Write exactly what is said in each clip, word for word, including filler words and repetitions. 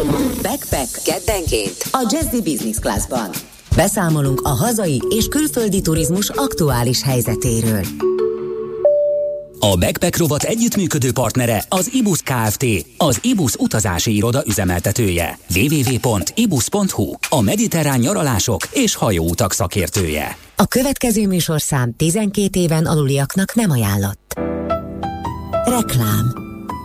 Backpack keddenként a Jazzy Business Classban. Beszámolunk a hazai és külföldi turizmus aktuális helyzetéről. A Backpack rovat együttműködő partnere az ibusz Kft., az ibusz utazási iroda üzemeltetője. double-u double-u double-u pont ibusz pont hu, a mediterrán nyaralások és hajóutak szakértője. A következő műsorszám tizenkét éven aluliaknak nem ajánlott. Reklám.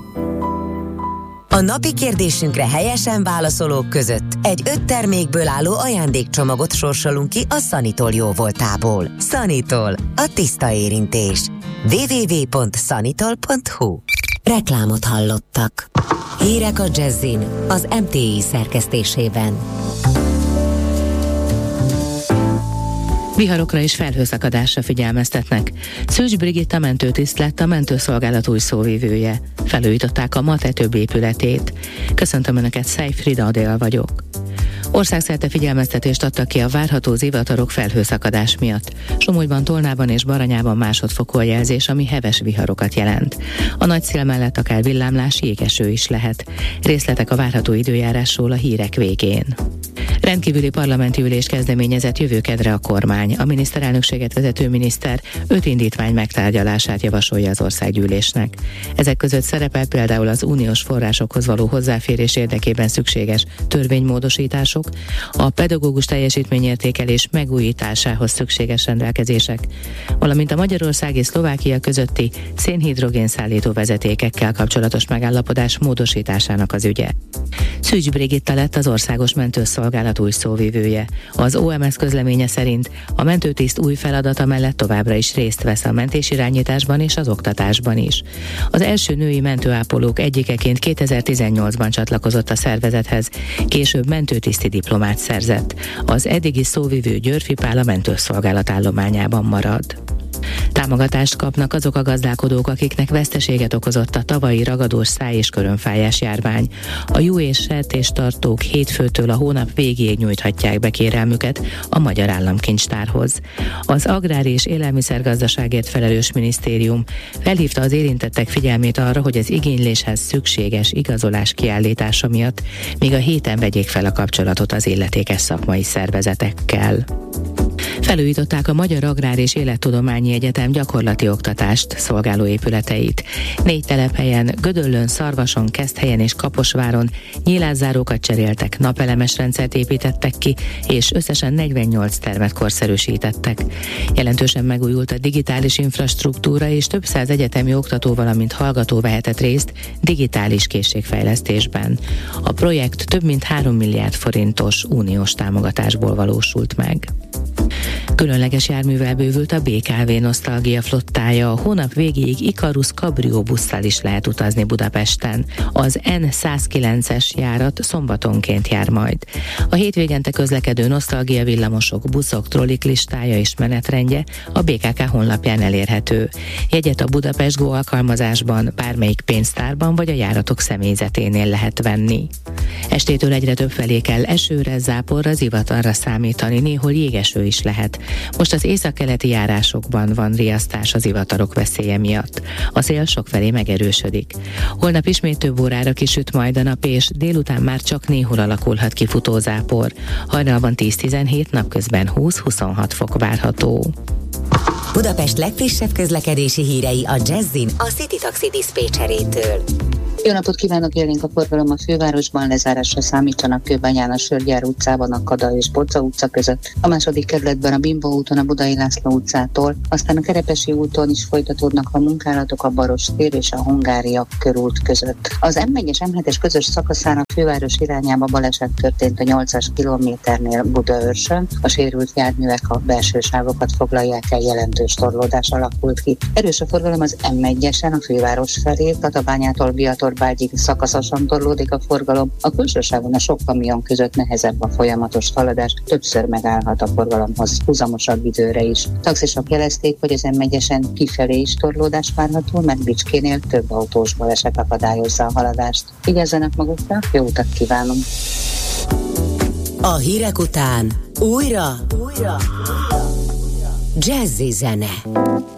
A napi kérdésünkre helyesen válaszolók között egy öt termékből álló ajándékcsomagot sorsolunk ki a Sanitol jóvoltából. Sanitol, a tiszta érintés. double-u double-u double-u pont sanitol pont hu. Reklámot hallottak. Hírek a Jazzin az em té i szerkesztésében. Viharokra és felhőszakadásra figyelmeztetnek. Szűcs Brigitta mentőtiszt lett a mentőszolgálat új szóvivője. Felújították a MATE több épületét. Köszöntöm Önöket, Szej Frida Adél vagyok. Országszerte figyelmeztetést adtak ki a várható zivatarok felhőszakadás miatt. Somogyban, Tolnában és Baranyában másodfokú a jelzés, ami heves viharokat jelent. A nagy szél mellett akár villámlás, jégeső is lehet. Részletek a várható időjárásról a hírek végén. Rendkívüli parlamenti ülés kezdeményezett jövő kedre a kormány. A miniszterelnökséget vezető miniszter öt indítvány megtárgyalását javasolja az országgyűlésnek. Ezek között szerepel például az uniós forrásokhoz való hozzáférés érdekében szükséges törvénymódosítások, a pedagógus teljesítményértékelés megújításához szükséges rendelkezések, valamint a Magyarország és Szlovákia közötti szénhidrogén szállító vezetékekkel kapcsolatos megállapodás módosításának az ügye. Szűcs Brigitta lett az Országos Mentőszolgálat új szóvivője. Az o em es közleménye szerint a mentőtiszt új feladata mellett továbbra is részt vesz a mentésirányításban és az oktatásban is. Az első női mentőápolók egyikeként kétezer-tizennyolcban csatlakozott a szervezethez, később mentőtiszti diplomát szerzett. Az eddigi szóvivő Györfi Pál a mentőszolgálat állományában marad. Támogatást kapnak azok a gazdálkodók, akiknek veszteséget okozott a tavalyi ragadós száj- és körömfájás járvány. A juh és sertéstartók hétfőtől a hónap végéig nyújthatják be kérelmüket a Magyar Államkincstárhoz. Az Agrár- és Élelmiszergazdaságért felelős minisztérium felhívta az érintettek figyelmét arra, hogy az igényléshez szükséges igazolás kiállítása miatt még a héten vegyék fel a kapcsolatot az illetékes szakmai szervezetekkel. Felújították a Magyar Agrár- és Élettudományi Egyetem gyakorlati oktatást szolgáló épületeit. Négy telephelyen, Gödöllön, Szarvason, Keszthelyen és Kaposváron nyílászárókat cseréltek, napelemes rendszert építettek ki, és összesen negyvennyolc termet korszerűsítettek. Jelentősen megújult a digitális infrastruktúra, és több száz egyetemi oktató, valamint hallgató vehetett részt digitális készségfejlesztésben. A projekt több mint három milliárd forintos uniós támogatásból valósult meg. Különleges járművel bővült a bé ká vé Nosztalgia flottája, a hónap végéig Ikarus Cabrio busszal is lehet utazni Budapesten. Az en százkilences járat szombatonként jár majd. A hétvégente közlekedő Nosztalgia villamosok, buszok, trollik listája és menetrendje a bé ká ká honlapján elérhető. Jegyet a Budapest Go alkalmazásban, bármelyik pénztárban vagy a járatok személyzeténél lehet venni. Estétől egyre több felé kell esőre, záporra, zivatarra számítani, néhol jégeső is lehet. Most az északkeleti járásokban van riasztás az zivatarok veszélye miatt. A szél sokfelé megerősödik. Holnap ismét több órára kisüt majd a nap, és délután már csak néhol alakulhat ki futózápor. Hajnalban tíz-tizenhét, napközben húsz-huszonhat fok várható. Budapest legfrissebb közlekedési hírei a Jazzin a City Taxi diszpécserétől. Jó napot kívánok, élénk a forgalom a fővárosban, lezárásra számítsanak Kőbányán a Sörgyár utcában, a Kada és Boca utca között, a második kerületben a Bimbo úton a Budai László utcától, aztán a Kerepesi úton is folytatódnak a munkálatok a Baross tér és a Hungária körút között. Az em egyes em hetes közös szakaszán a főváros irányába baleset történt a nyolcas kilométernél Budaörsön, a sérült járművek a belső sávokat foglalják el, jelentős torlódás alakult ki. Erős a forgalom az em egyesen a főváros felé, Tatabányától Biator Bágyig szakaszosan torlódik a forgalom, a külső sávon a sok kamion között nehezebb a folyamatos haladás, többször megállhat a forgalomhoz húzamosabb időre is. Taxisok jelezték, hogy az em egyesen kifelé is torlódás várható, mert Bicskénél több autós baleset akadályozza a haladást. Vigyázzanak magukra, jó utat kívánunk! A hírek után újra, újra, Jazzy zene.